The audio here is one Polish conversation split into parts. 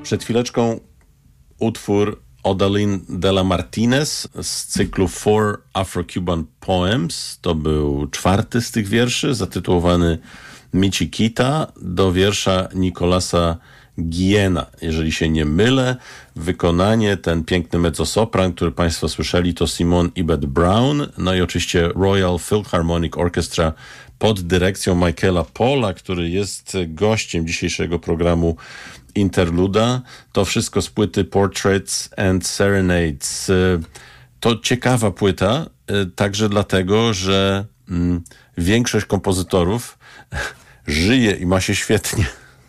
Przed chwileczką utwór Odalín de la Martínez z cyklu Four Afro-Cuban Poems. To był 4 z tych wierszy, zatytułowany Mi Chiquita, do wiersza Nicolasa Guillena. Jeżeli się nie mylę, wykonanie, ten piękny mezzosopran, który Państwo słyszeli, to Simone Ibet Brown, no i oczywiście Royal Philharmonic Orchestra pod dyrekcją Michaela Paula, który jest gościem dzisiejszego programu Interluda. To wszystko z płyty Portraits and Serenades. To ciekawa płyta, także dlatego, że większość kompozytorów żyje i ma się świetnie.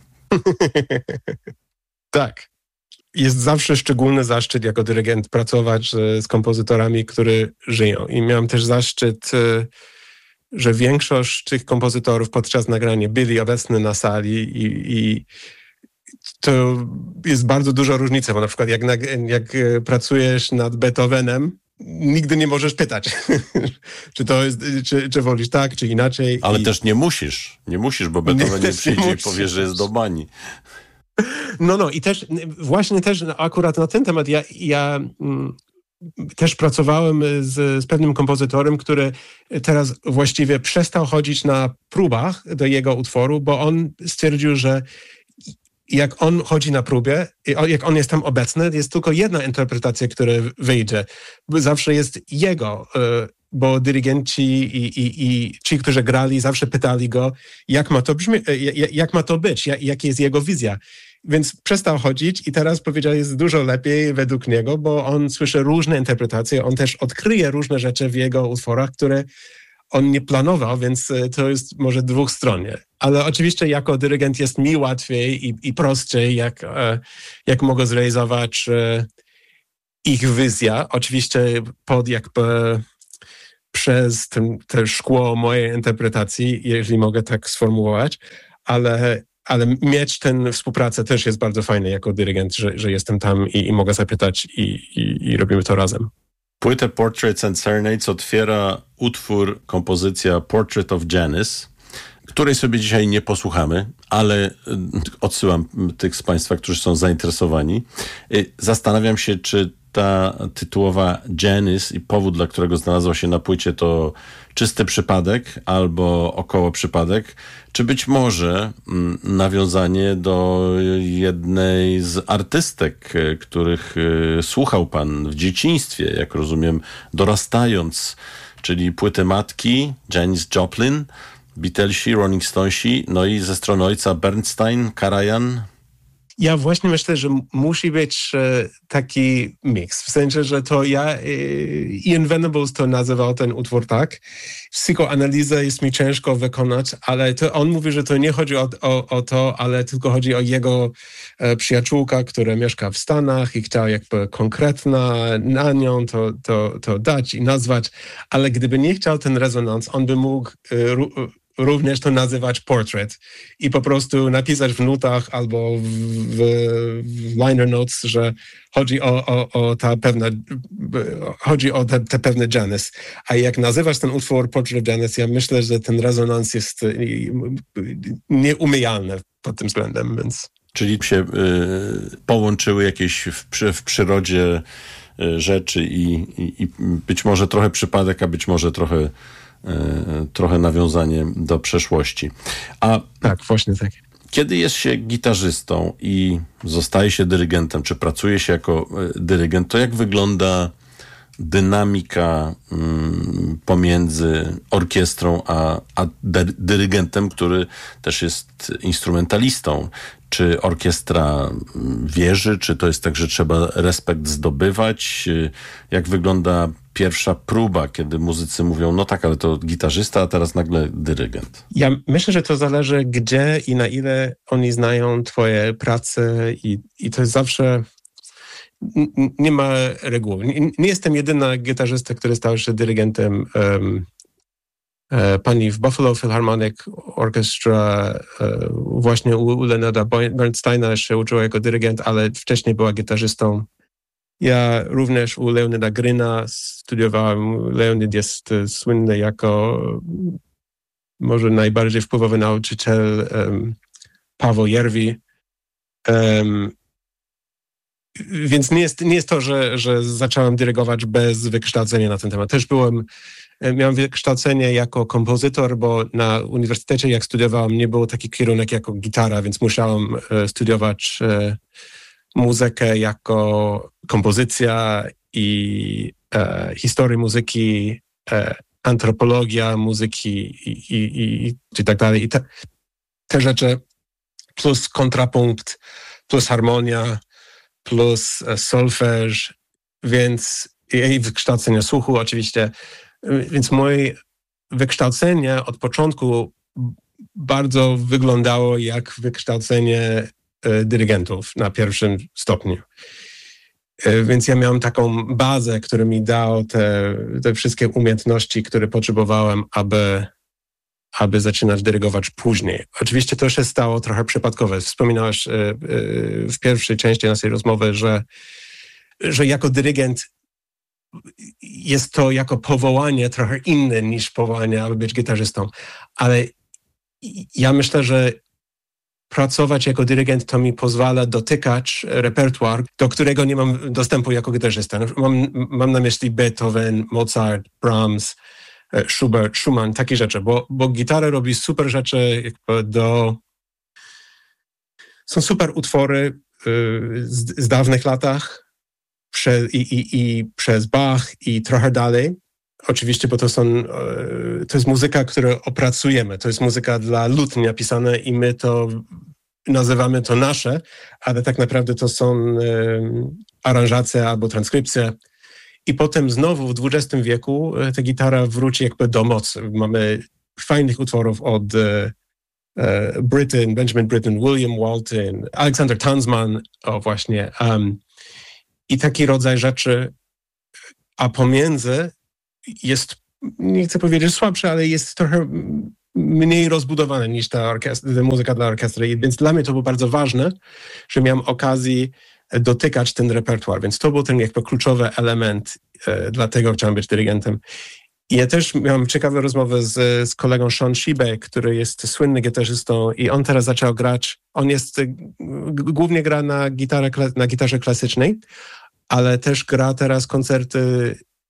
Tak. Jest zawsze szczególny zaszczyt jako dyrygent pracować z kompozytorami, którzy żyją. I miałem też zaszczyt, że większość tych kompozytorów podczas nagrania byli obecni na sali i to jest bardzo duża różnica, bo na przykład jak pracujesz nad Beethovenem, nigdy nie możesz pytać, czy to jest, czy wolisz tak, czy inaczej. Ale też nie musisz, bo Beethoven nie przyjdzie i powie, że jest do bani. No i też właśnie akurat na ten temat ja też pracowałem z pewnym kompozytorem, który teraz właściwie przestał chodzić na próbach do jego utworu, bo on stwierdził, że jak on chodzi na próbie, jak on jest tam obecny, jest tylko jedna interpretacja, która wyjdzie. Zawsze jest jego, bo dyrygenci i ci, którzy grali, zawsze pytali go, jak ma to być, jaka jest jego wizja. Więc przestał chodzić i teraz powiedział, jest dużo lepiej według niego, bo on słyszy różne interpretacje, on też odkryje różne rzeczy w jego utworach, które on nie planował, więc to jest może dwustronnie. Ale oczywiście jako dyrygent jest mi łatwiej i prościej, jak mogę zrealizować ich wizję. Oczywiście przez te szkło mojej interpretacji, jeżeli mogę tak sformułować, ale mieć tę współpracę też jest bardzo fajne jako dyrygent, że jestem tam i mogę zapytać i robimy to razem. Płytę Portraits and Serenades otwiera utwór, kompozycja Portrait of Janice, której sobie dzisiaj nie posłuchamy, ale odsyłam tych z Państwa, którzy są zainteresowani. Zastanawiam się, czy ta tytułowa Janice i powód, dla którego znalazła się na płycie, to czysty przypadek albo około przypadek, czy być może nawiązanie do jednej z artystek, których słuchał Pan w dzieciństwie, jak rozumiem, dorastając, czyli płyty matki Janis Joplin, Beatlesi, Rolling Stonesi, no i ze strony ojca Bernstein, Karajan. Ja właśnie myślę, że musi być taki miks. W sensie, że to Ian Venables to nazywał ten utwór tak. Psychoanalizę jest mi ciężko wykonać, ale to on mówi, że to nie chodzi o to, ale tylko chodzi o jego przyjaciółka, która mieszka w Stanach i chciała jakby konkretna na nią to dać i nazwać, ale gdyby nie chciał ten rezonans, on by mógł również to nazywać portrait i po prostu napisać w nutach albo w liner notes, że chodzi o te pewne Janice. A jak nazywasz ten utwór Portrait of Janice, ja myślę, że ten rezonans jest nieumyjalny pod tym względem, więc... Czyli się połączyły jakieś w przyrodzie rzeczy i być może trochę przypadek, a być może trochę nawiązanie do przeszłości. A tak, właśnie tak. Kiedy jest się gitarzystą i zostaje się dyrygentem, czy pracuje się jako dyrygent, to jak wygląda dynamika pomiędzy orkiestrą a dyrygentem, który też jest instrumentalistą? Czy orkiestra wierzy, czy to jest tak, że trzeba respekt zdobywać? Jak wygląda pierwsza próba, kiedy muzycy mówią, no tak, ale to gitarzysta, a teraz nagle dyrygent? Ja myślę, że to zależy gdzie i na ile oni znają twoje prace i to jest zawsze... Nie ma reguły. Nie jestem jedyna gitarzysta, który stał się dyrygentem. Pani w Buffalo Philharmonic Orchestra właśnie u Leonarda Bernsteina się uczyła jako dyrygent, ale wcześniej była gitarzystą. Ja również u Leonida Gryna studiowałem. Leonid jest słynny jako może najbardziej wpływowy nauczyciel Paweł Jerwi. Więc nie jest to, że zacząłem dyrygować bez wykształcenia na ten temat. Też miałem wykształcenie jako kompozytor, bo na uniwersytecie, jak studiowałem, nie był taki kierunek jako gitara, więc musiałem studiować muzykę jako kompozycja i historię muzyki, antropologia muzyki i tak dalej. I te rzeczy plus kontrapunkt, plus harmonia, plus solfeż, więc i wykształcenie słuchu oczywiście. Więc moje wykształcenie od początku bardzo wyglądało jak wykształcenie dyrygentów na pierwszym stopniu. Więc ja miałem taką bazę, która mi dała te wszystkie umiejętności, które potrzebowałem, aby zaczynać dyrygować później. Oczywiście to się stało trochę przypadkowe. Wspominałeś w pierwszej części naszej rozmowy, że jako dyrygent jest to jako powołanie trochę inne niż powołanie, aby być gitarzystą. Ale ja myślę, że pracować jako dyrygent to mi pozwala dotykać repertuar, do którego nie mam dostępu jako gitarzysta. Mam na myśli Beethoven, Mozart, Brahms, Schubert, Schumann, takie rzeczy, bo gitara robi super rzeczy, są super utwory z dawnych latach przez Bach i trochę dalej. Oczywiście, bo to jest muzyka, którą opracujemy. To jest muzyka dla lutni napisana i my to nazywamy to nasze, ale tak naprawdę to są aranżacje albo transkrypcje. I potem znowu w XX wieku ta gitara wróci do mocy. Mamy fajnych utworów od Benjamin Britten, William Walton, Alexander Tansman, właśnie. I taki rodzaj rzeczy, a pomiędzy jest, nie chcę powiedzieć słabsze, ale jest trochę mniej rozbudowane niż ta muzyka dla orkiestry. Więc dla mnie to było bardzo ważne, że miałem okazję dotykać ten repertuar. Więc to był ten kluczowy element, dlatego chciałem być dyrygentem. I ja też miałem ciekawą rozmowę z kolegą Sean Shibe, który jest słynny gitarzystą i on teraz zaczął grać. On głównie gra na gitarze klasycznej, ale też gra teraz koncerty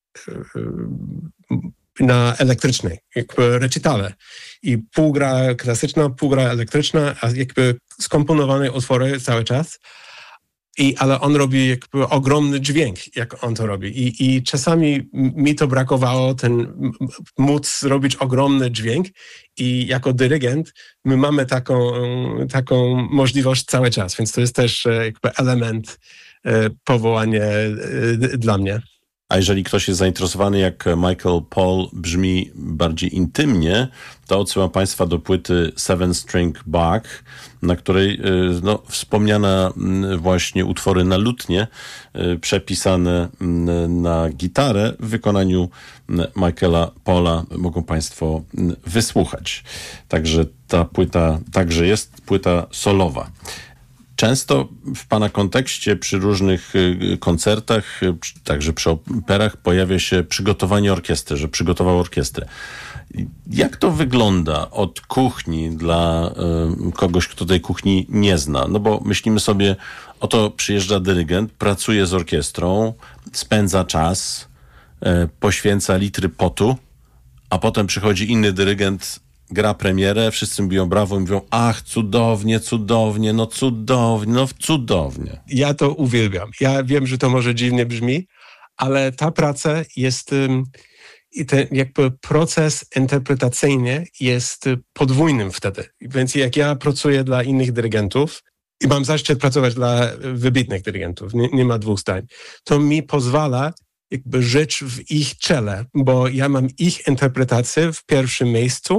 na elektrycznej, recitale. I pół gra klasyczna, pół gra elektryczna, a skomponowane utwory cały czas. Ale on robi ogromny dźwięk, jak on to robi. I czasami mi to brakowało, móc zrobić ogromny dźwięk. I jako dyrygent my mamy taką możliwość cały czas. Więc to jest też element powołania dla mnie. A jeżeli ktoś jest zainteresowany, jak Michael Paul brzmi bardziej intymnie, to odsyłam Państwa do płyty Seven String Bach, na której wspomniane właśnie utwory na lutnię, przepisane na gitarę w wykonaniu Michaela Paula mogą Państwo wysłuchać. Także ta płyta także jest płyta solowa. Często w Pana kontekście przy różnych koncertach, także przy operach pojawia się przygotowanie orkiestry, że przygotował orkiestrę. Jak to wygląda od kuchni dla kogoś, kto tej kuchni nie zna? No bo myślimy sobie, oto przyjeżdża dyrygent, pracuje z orkiestrą, spędza czas, poświęca litry potu, a potem przychodzi inny dyrygent, gra premierę, wszyscy biją brawo i mówią, ach, cudownie, cudownie, no cudownie, no cudownie. Ja to uwielbiam. Ja wiem, że to może dziwnie brzmi, ale ta praca jest, i ten proces interpretacyjny jest podwójnym wtedy. Więc jak ja pracuję dla innych dyrygentów i mam zaszczyt pracować dla wybitnych dyrygentów, nie ma dwóch zdań, to mi pozwala żyć w ich czele, bo ja mam ich interpretację w pierwszym miejscu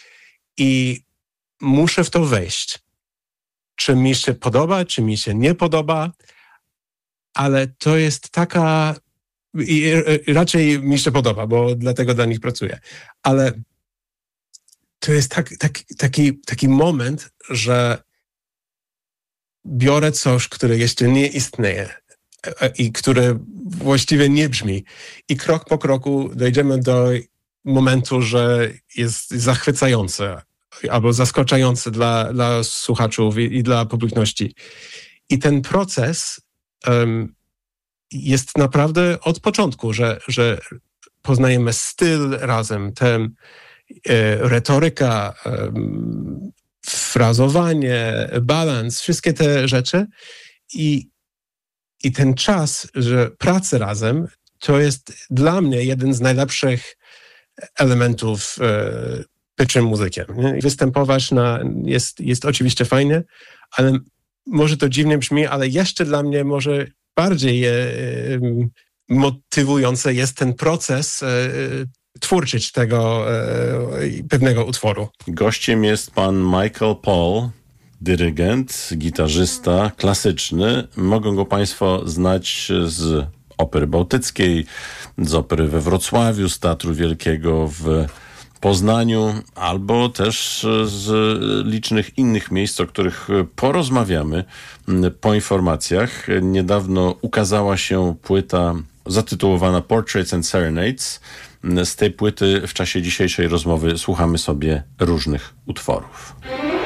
i muszę w to wejść. Czy mi się podoba, czy mi się nie podoba, ale to jest taka... I raczej mi się podoba, bo dlatego dla nich pracuję. Ale to jest taki moment, że biorę coś, które jeszcze nie istnieje i które właściwie nie brzmi. I krok po kroku dojdziemy do momentu, że jest zachwycające albo zaskakujące dla słuchaczów i dla publiczności. I ten proces jest naprawdę od początku, że poznajemy styl razem, retoryka, frazowanie, balans, wszystkie te rzeczy i ten czas, że pracy razem, to jest dla mnie jeden z najlepszych elementów bycia muzykiem. Nie? Występować jest oczywiście fajnie, ale może to dziwnie brzmi, ale jeszcze dla mnie może bardziej motywujący jest ten proces twórczy tego pewnego utworu. Gościem jest pan Michael Paul, dyrygent, gitarzysta klasyczny. Mogą go państwo znać z Opery Bałtyckiej, z opery we Wrocławiu, z Teatru Wielkiego w Poznaniu, albo też z licznych innych miejsc, o których porozmawiamy po informacjach. Niedawno ukazała się płyta zatytułowana Portraits and Serenades. Z tej płyty w czasie dzisiejszej rozmowy słuchamy sobie różnych utworów.